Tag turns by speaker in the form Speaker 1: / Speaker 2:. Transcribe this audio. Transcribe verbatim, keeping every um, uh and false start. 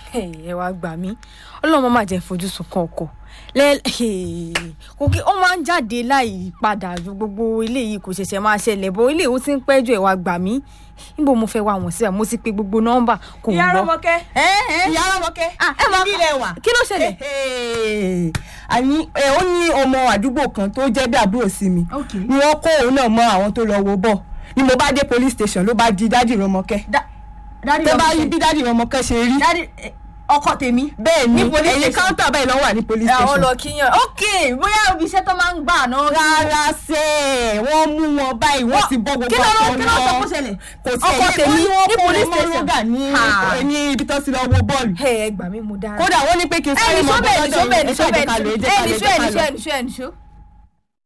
Speaker 1: ẹ wá gbà mí ọlọ́mọ má jẹ́ fojú sunkún ọkọ lẹ́ kò kí ó máa ń jáde láì padà ju gbogbo ilé yìí kò ṣẹ̀ṣẹ̀ máa ṣẹlẹ̀ bọ́ ilé ìwé tí ń pẹ́jọ́ ẹ wá gbà mí níbo mo fẹ́ wá wọn sí à mo ti pe gbogbo nọ́mbà kò ń
Speaker 2: ìyá
Speaker 1: lọ.
Speaker 2: Rọ́mọkẹ́ ìyá Rọ́mọkẹ́ ibi ilẹ̀ wà.
Speaker 1: kí ló ṣẹlẹ̀.
Speaker 2: àní ó ní ọmọ àdúgbò kan tó jẹ́ bí àbúrò sí mi ni wọ́n kó òun náà mọ àwọn tó lọ wo bọ̀ ni mo bá dé police station ló bá di dádì Rọ́mọkẹ́. tó bá rí bí dádì Rọ́mọkẹ́ ṣe rí.
Speaker 1: ọkọ tèmi.
Speaker 2: bẹ́ẹ̀ ni ẹ̀yìn káńtà báyìí lọ́wọ́ wà ní police station.
Speaker 1: àwọn lọ kíyàn ok bóyá ibi iṣẹ́ tó máa ń gbà náà.
Speaker 2: rárá ṣe wọ́n mú wọn báyìí wọ́n ti bọ́ gbogbo
Speaker 1: ọ̀pọ̀ wọn. kí ló sọ kó ṣẹlẹ̀.
Speaker 2: kò sí
Speaker 1: ọkọ tèmi ní police station.
Speaker 2: ní ní ibi tó ti lọ wo bọ́ọ̀lù.
Speaker 1: ẹ gbà mí mo dára.
Speaker 2: kódà wọ́n ní pé kí n sáré mọ́ bọ́ọ̀lù
Speaker 1: ẹnìṣó bẹ́ẹ̀ ẹnìṣó bẹ́ẹ̀ ẹnìṣó ẹnìṣó ẹnìṣó ẹnìṣó.